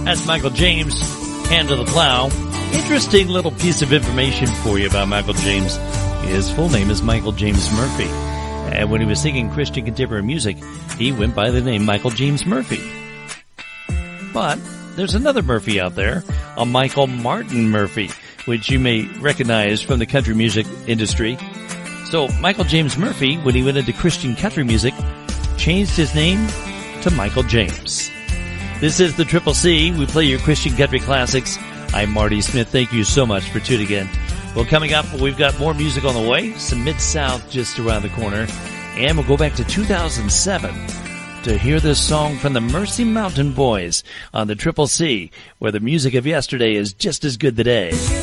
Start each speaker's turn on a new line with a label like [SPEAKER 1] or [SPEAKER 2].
[SPEAKER 1] That's Michael James, Hand to the Plow. Interesting little piece of information for you about Michael James. His full name is Michael James Murphy. And when he was singing Christian contemporary music, he went by the name Michael James Murphy. But there's another Murphy out there, a Michael Martin Murphy, which you may recognize from the country music industry. So Michael James Murphy, when he went into Christian country music, changed his name to Michael James. This is the Triple C. We play your Christian country classics. I'm Marty Smith. Thank you so much for tuning in. Well, coming up, we've got more music on the way. Some Mid-South just around the corner. And we'll go back to 2007 to hear this song from the Mercy Mountain Boys on the Triple C, where the music of yesterday is just as good today.